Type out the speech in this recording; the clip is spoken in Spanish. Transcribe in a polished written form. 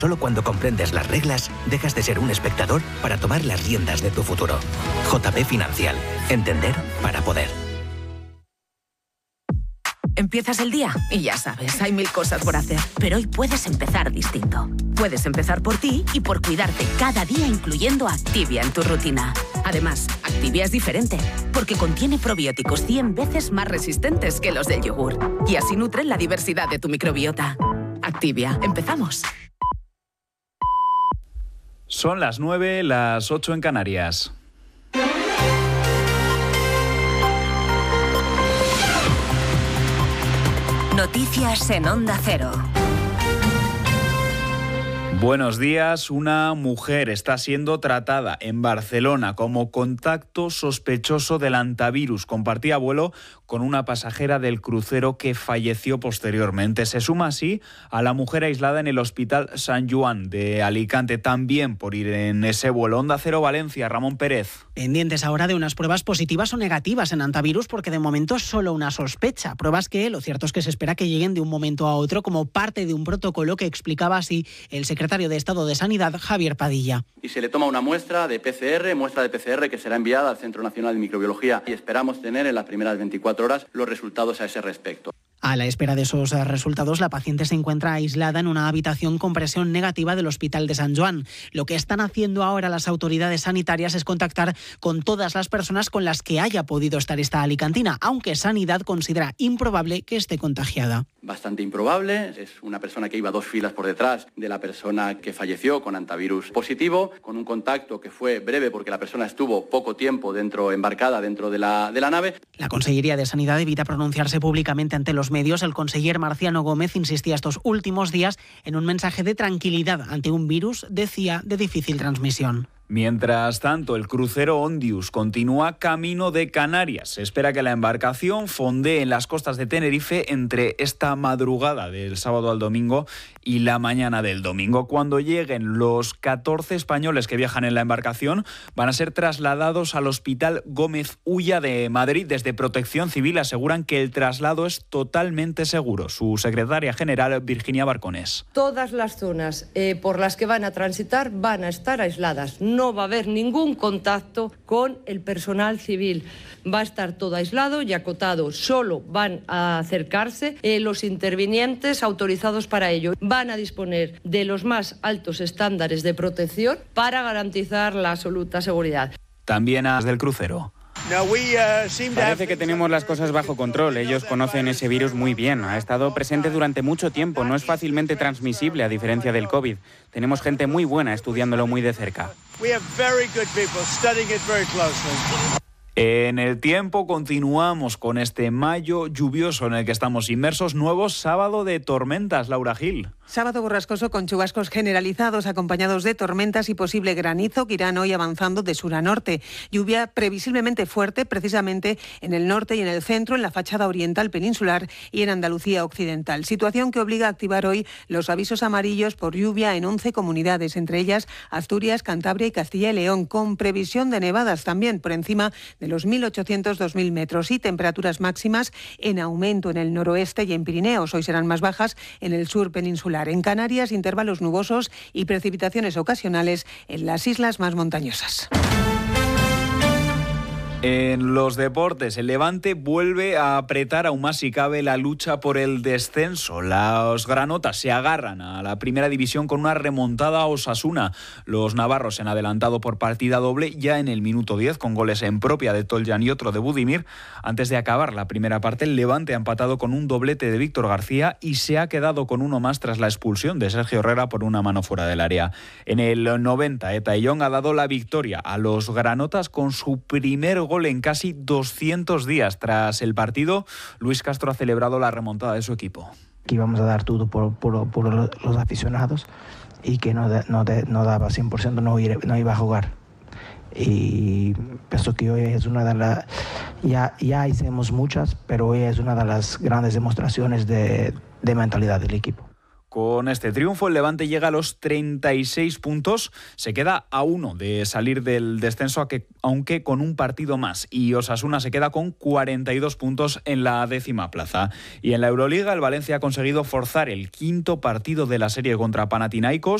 Solo cuando comprendes las reglas, dejas de ser un espectador para tomar las riendas de tu futuro. JP Financial. Entender para poder. Empiezas el día y ya sabes, hay 1000 cosas por hacer. Pero hoy puedes empezar distinto. Puedes empezar por ti y por cuidarte cada día, incluyendo Activia en tu rutina. Además, Activia es diferente, porque contiene probióticos 100 veces más resistentes que los del yogur. Y así nutren la diversidad de tu microbiota. Activia, empezamos. Son las 9, las 8 en Canarias. Noticias en Onda Cero. Buenos días. Una mujer está siendo tratada en Barcelona como contacto sospechoso del hantavirus. Compartía vuelo con una pasajera del crucero que falleció posteriormente. Se suma así a la mujer aislada en el Hospital Sant Joan de Alicante, también por ir en ese vuelo. Onda Cero Valencia, Ramón Pérez. Pendientes ahora de unas pruebas positivas o negativas en hantavirus, porque de momento es solo una sospecha. Pruebas que lo cierto es que se espera que lleguen de un momento a otro como parte de un protocolo que explicaba así el secretario de Estado de Sanidad, Javier Padilla. Y se le toma una muestra de PCR que será enviada al Centro Nacional de Microbiología y esperamos tener en las primeras 24 horas los resultados a ese respecto. A la espera de esos resultados, la paciente se encuentra aislada en una habitación con presión negativa del Hospital de Sant Joan. Lo que están haciendo ahora las autoridades sanitarias es contactar con todas las personas con las que haya podido estar esta alicantina, aunque Sanidad considera improbable que esté contagiada. Bastante improbable, es una persona que iba 2 filas por detrás de la persona que falleció con hantavirus positivo, con un contacto que fue breve porque la persona estuvo poco tiempo embarcada dentro de la nave. La Consellería de Sanidad evita pronunciarse públicamente ante los medios. El conseller Marciano Gómez insistía estos últimos días en un mensaje de tranquilidad ante un virus, decía, de difícil transmisión. Mientras tanto, el crucero Ondius continúa camino de Canarias. Se espera que la embarcación fondee en las costas de Tenerife entre esta madrugada del sábado al domingo y la mañana del domingo. Cuando lleguen los 14 españoles que viajan en la embarcación, van a ser trasladados al Hospital Gómez Ulla de Madrid. Desde Protección Civil aseguran que el traslado es totalmente seguro. Su secretaria general, Virginia Barconés. Todas las zonas por las que van a transitar van a estar aisladas. No va a haber ningún contacto con el personal civil. Va a estar todo aislado y acotado. Solo van a acercarse los intervinientes autorizados para ello. Van a disponer de los más altos estándares de protección para garantizar la absoluta seguridad. También a del crucero. Parece que tenemos las cosas bajo control. Ellos conocen ese virus muy bien. Ha estado presente durante mucho tiempo. No es fácilmente transmisible, a diferencia del COVID. Tenemos gente muy buena estudiándolo muy de cerca. En el tiempo continuamos con este mayo lluvioso en el que estamos inmersos. Nuevo sábado de tormentas, Laura Gil. Sábado borrascoso con chubascos generalizados acompañados de tormentas y posible granizo que irán hoy avanzando de sur a norte. Lluvia previsiblemente fuerte precisamente en el norte y en el centro, en la fachada oriental peninsular y en Andalucía occidental. Situación que obliga a activar hoy los avisos amarillos por lluvia en 11 comunidades, entre ellas Asturias, Cantabria y Castilla y León, con previsión de nevadas también por encima de los 1.800-2.000 metros y temperaturas máximas en aumento en el noroeste y en Pirineos. Hoy serán más bajas en el sur peninsular. En Canarias, intervalos nubosos y precipitaciones ocasionales en las islas más montañosas. En los deportes, el Levante vuelve a apretar aún más si cabe la lucha por el descenso. Los granotas se agarran a la primera división con una remontada a Osasuna. Los navarros se han adelantado por partida doble ya en el minuto 10 con goles en propia de Toljan y otro de Budimir. Antes de acabar la primera parte, el Levante ha empatado con un doblete de Víctor García y se ha quedado con uno más tras la expulsión de Sergio Herrera por una mano fuera del área. En el 90, Eta Illón ha dado la victoria a los granotas con su primer gol en casi 200 días. Tras el partido, Luis Castro ha celebrado la remontada de su equipo. Que íbamos a dar todo por los aficionados y que no daba 100%, no iba a jugar. Y pienso que hoy es una de las... Ya hicimos muchas, pero hoy es una de las grandes demostraciones de mentalidad del equipo. Con este triunfo, el Levante llega a los 36 puntos. Se queda a 1 de salir del descenso, aunque con un partido más. Y Osasuna se queda con 42 puntos en la 10ª plaza. Y en la Euroliga, el Valencia ha conseguido forzar el 5º partido de la serie contra Panathinaikos.